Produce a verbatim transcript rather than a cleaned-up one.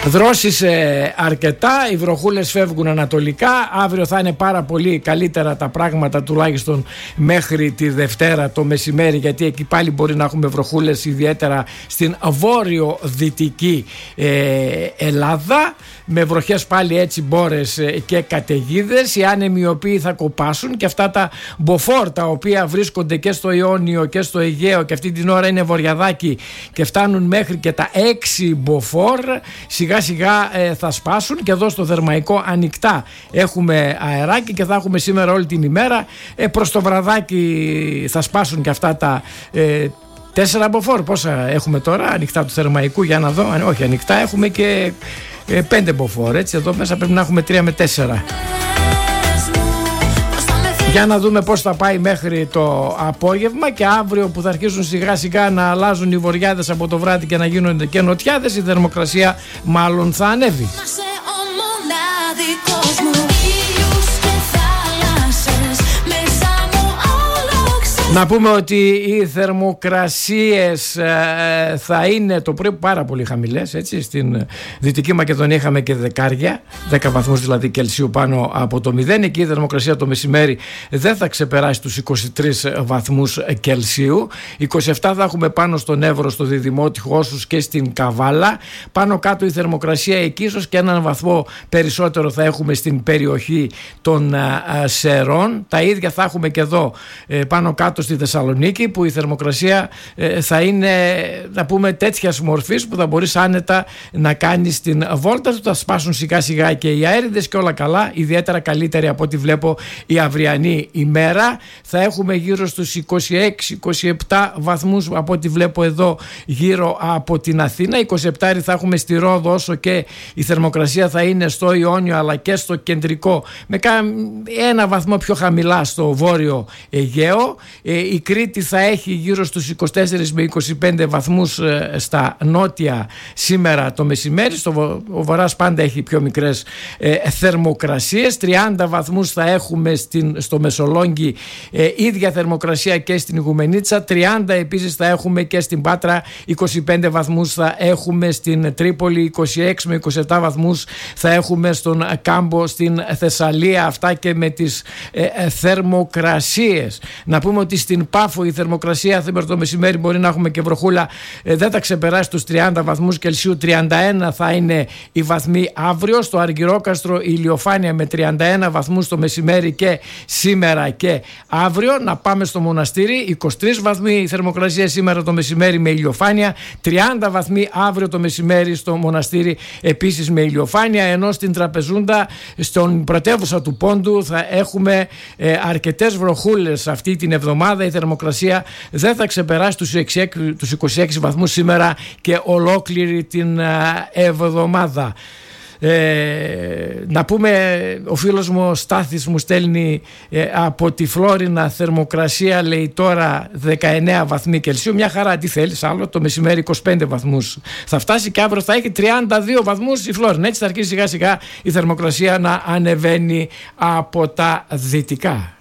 Δρόσισε αρκετά, οι βροχούλες φεύγουν ανατολικά. Αύριο θα είναι πάρα πολύ καλύτερα τα πράγματα, τουλάχιστον μέχρι τη Δευτέρα το μεσημέρι, γιατί εκεί πάλι μπορεί να έχουμε βροχούλες, ιδιαίτερα στην βόρειο-δυτική ε, Ελλάδα, με βροχές πάλι έτσι μπόρες και καταιγίδες. Οι άνεμοι οι οποίοι θα κοπάσουν, και αυτά τα μποφόρ τα οποία βρίσκονται και στο Ιόνιο και στο Αιγαίο και αυτή την ώρα είναι βορειαδάκι και φτάνουν μέχρι και τα έξι μποφόρ, σιγά σιγά ε, θα σπάσουν. Και εδώ στο Θερμαϊκό ανοιχτά έχουμε αεράκι και θα έχουμε σήμερα όλη την ημέρα. ε, προς το βραδάκι θα σπάσουν και αυτά τα ε, τέσσερα μποφόρ. Πόσα έχουμε τώρα ανοιχτά του Θερμαϊκού, για να δω? Όχι, ανοιχτά έχουμε και ε, πέντε μποφόρ, έτσι. Εδώ μέσα πρέπει να έχουμε τρία με τέσσερα. Για να δούμε πώς θα πάει μέχρι το απόγευμα, και αύριο που θα αρχίσουν σιγά σιγά να αλλάζουν οι βοριάδες από το βράδυ και να γίνονται και νοτιάδες, η θερμοκρασία μάλλον θα ανέβει. Να πούμε ότι οι θερμοκρασίες ε, θα είναι το πρωί πάρα πολύ χαμηλές, έτσι. Στην Δυτική Μακεδονία είχαμε και δεκάρια, δέκα βαθμούς δηλαδή Κελσίου πάνω από το μηδέν. Εκεί η θερμοκρασία το μεσημέρι δεν θα ξεπεράσει τους είκοσι τρεις βαθμούς Κελσίου. είκοσι επτά θα έχουμε πάνω στον Εύρο, στο Διδημότυχο, όσους και στην Καβάλα. Πάνω κάτω η θερμοκρασία εκεί, ίσως και έναν βαθμό περισσότερο θα έχουμε στην περιοχή των α, α, Σερών. Τα ίδια θα έχουμε και εδώ ε, πάνω κάτω στη Θεσσαλονίκη, που η θερμοκρασία ε, θα είναι, να πούμε, τέτοιας μορφής που θα μπορείς άνετα να κάνεις την βόλτα του. Θα σπάσουν σιγά σιγά και οι αέριδες και όλα καλά, ιδιαίτερα καλύτερη από ό,τι βλέπω η αυριανή ημέρα. Θα έχουμε γύρω στους είκοσι έξι είκοσι επτά βαθμούς από ό,τι βλέπω εδώ γύρω από την Αθήνα. είκοσι επτά θα έχουμε στη Ρόδο, όσο και η θερμοκρασία θα είναι στο Ιόνιο αλλά και στο κεντρικό, με ένα βαθμό πιο χαμηλά στο βόρειο Αιγαίο. Η Κρήτη θα έχει γύρω στους είκοσι τέσσερα με είκοσι πέντε βαθμούς στα νότια σήμερα το μεσημέρι. Στο ο Βορράς πάντα έχει πιο μικρές ε, θερμοκρασίες. τριάντα βαθμούς θα έχουμε στην, στο Μεσολόγγι, ε, ίδια θερμοκρασία και στην Ιγουμενίτσα. τριάντα επίσης θα έχουμε και στην Πάτρα. είκοσι πέντε βαθμούς θα έχουμε στην Τρίπολη. είκοσι έξι με είκοσι επτά βαθμούς θα έχουμε στον Κάμπο, στην Θεσσαλία. Αυτά και με τις ε, ε, θερμοκρασίες. Να πούμε ότι στην Πάφο η θερμοκρασία σήμερα το μεσημέρι μπορεί να έχουμε και βροχούλα, ε, δεν θα ξεπεράσει τους τριάντα βαθμούς Κελσίου. τριάντα ένα θα είναι οι βαθμοί αύριο. Στο Αργυρόκαστρο η ηλιοφάνεια με τριάντα ένα βαθμούς το μεσημέρι και σήμερα και αύριο. Να πάμε στο Μοναστήρι, είκοσι τρεις βαθμοί η θερμοκρασία σήμερα το μεσημέρι με ηλιοφάνεια, τριάντα βαθμοί αύριο το μεσημέρι στο Μοναστήρι επίσης με ηλιοφάνεια. Ενώ στην Τραπεζούντα, στον πρωτεύουσα του Πόντου, θα έχουμε ε, αρκετές βροχούλες αυτή την εβδομάδα. Η θερμοκρασία δεν θα ξεπεράσει τους, τους είκοσι έξι βαθμούς σήμερα και ολόκληρη την α, εβδομάδα. Ε, να πούμε, ο φίλος μου ο Στάθης μου στέλνει ε, από τη Φλόρινα, θερμοκρασία λέει τώρα δεκαεννέα βαθμοί Κελσίου. Μια χαρά, τι θέλεις άλλο? Το μεσημέρι είκοσι πέντε βαθμούς θα φτάσει και αύριο θα έχει τριάντα δύο βαθμούς η Φλόρινα. Έτσι θα αρχίσει σιγά σιγά η θερμοκρασία να ανεβαίνει από τα δυτικά.